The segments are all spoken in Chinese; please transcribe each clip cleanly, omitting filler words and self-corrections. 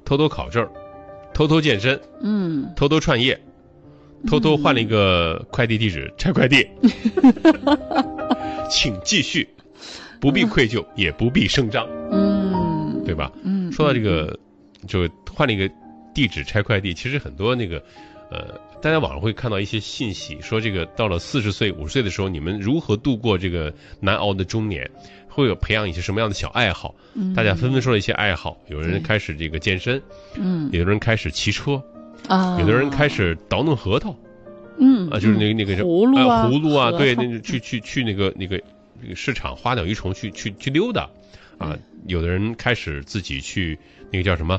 偷偷考证，偷偷健身，偷偷创业，偷偷换了一个快递地址拆快递。请继续，不必愧疚，也不必声张，对吧？说到这个，就换了一个地址拆快递，其实很多那个，大家网上会看到一些信息，说这个到了40岁、50岁的时候，你们如何度过这个难熬的中年？会有培养一些什么样的小爱好？大家纷纷说了一些爱好，有人开始这个健身，有的人开始骑车，有的人开始捣弄核桃。就是那个葫芦啊，对，那去那个市场花鸟鱼虫去溜达，有的人开始自己去那个叫什么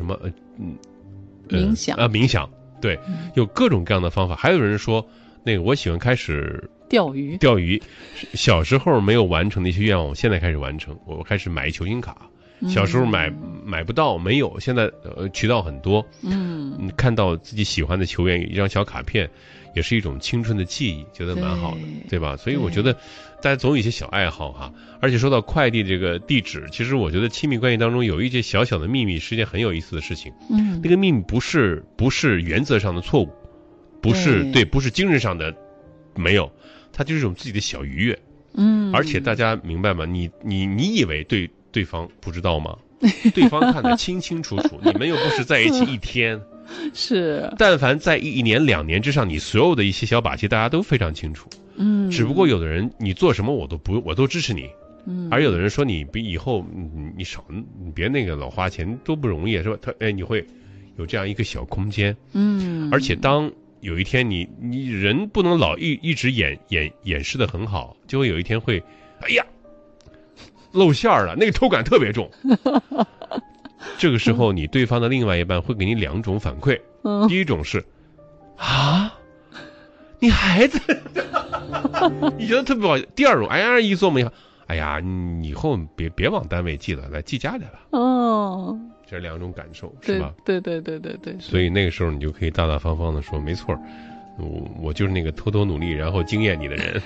冥想，对，有各种各样的方法。还有人说，那个我喜欢开始钓鱼，小时候没有完成的一些愿望，我现在开始完成。我开始买球星卡，小时候买不到，没有，现在渠道很多。看到自己喜欢的球员一张小卡片，也是一种青春的记忆，觉得蛮好的，对吧？所以我觉得大家总有一些小爱好哈。而且说到快递这个地址，其实我觉得亲密关系当中有一些小小的秘密是件很有意思的事情。那个秘密不是原则上的错误，不是精神上的没有，它就是一种自己的小愉悦。而且大家明白吗？你以为对方不知道吗？对方看得清清楚楚，你们又不是在一起一天。 是， 但凡在1年2年之上，你所有的一些小把戏，大家都非常清楚。只不过有的人你做什么我都支持你，而有的人说你以后你别那个老花钱都不容易，是吧？你会有这样一个小空间。而且当有一天你人不能老一直掩饰的很好，就会有一天会，哎呀，露馅了，那个偷感特别重。这个时候你对方的另外一半会给你2种反馈。第一种是你孩子你觉得特别不好。第二种一做梦哎呀你以后别往单位寄了，来寄家里了。这2种感受，是吧？ 对。 所以那个时候你就可以大大方方的说，没错，我就是那个偷偷努力然后惊艳你的人。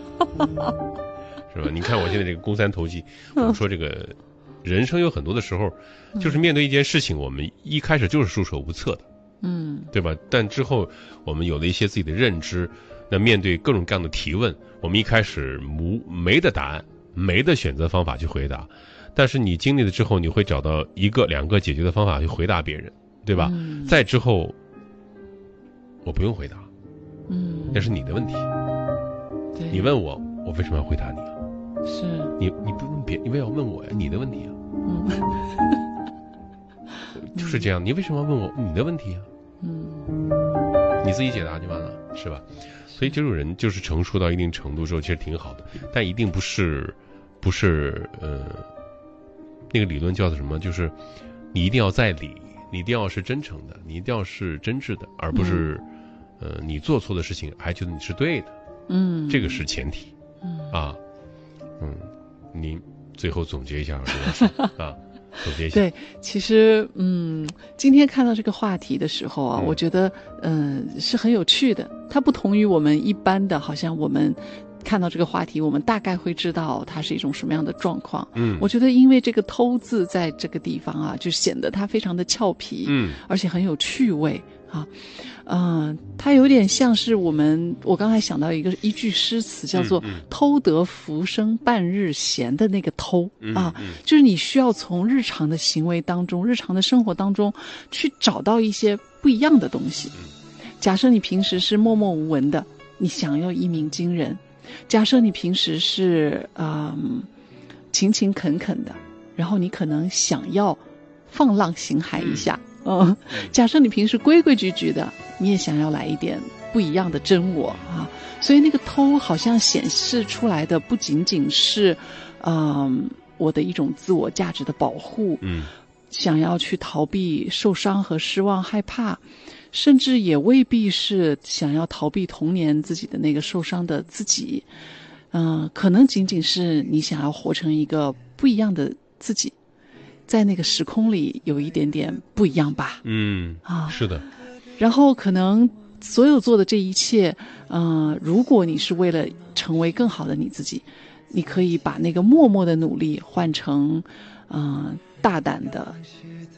是吧？你看我现在这个肱三头肌，我们说这个人生有很多的时候，就是面对一件事情，我们一开始就是束手无策的，对吧？但之后我们有了一些自己的认知，那面对各种各样的提问，我们一开始没的答案，没的选择方法去回答，但是你经历了之后，你会找到1个2个解决的方法去回答别人，对吧？再之后，我不用回答，那是你的问题，你问我为什么要回答你啊？ 是你不问别，你为什么要问我呀？你的问题啊。就是这样，你为什么要问我你的问题啊？你自己解答就完了，是吧？所以这种人就是成熟到一定程度之后，其实挺好的，但一定不是那个理论叫做什么？就是你一定要在理，你一定要是真诚的，你一定要是真挚的，而不是你做错的事情还觉得你是对的。这个是前提。您最后总结一下总结一下。 对，其实今天看到这个话题的时候啊，我觉得是很有趣的。它不同于我们一般的，好像我们看到这个话题，我们大概会知道它是一种什么样的状况。我觉得因为这个偷字在这个地方啊，就显得它非常的俏皮，而且很有趣味啊。它有点像是我刚才想到一句诗词，叫做偷得浮生半日闲的那个偷就是你需要从日常的行为当中，日常的生活当中去找到一些不一样的东西。假设你平时是默默无闻的，你想要一鸣惊人；假设你平时是勤勤恳恳的，然后你可能想要放浪形骸一下。假设你平时规规矩矩的，你也想要来一点不一样的真我啊。所以那个偷好像显示出来的不仅仅是我的一种自我价值的保护，想要去逃避受伤和失望害怕，甚至也未必是想要逃避童年自己的那个受伤的自己。可能仅仅是你想要活成一个不一样的自己，在那个时空里有一点点不一样吧。 是的。 然后可能所有做的这一切，如果你是为了成为更好的你自己，你可以把那个默默的努力换成大胆的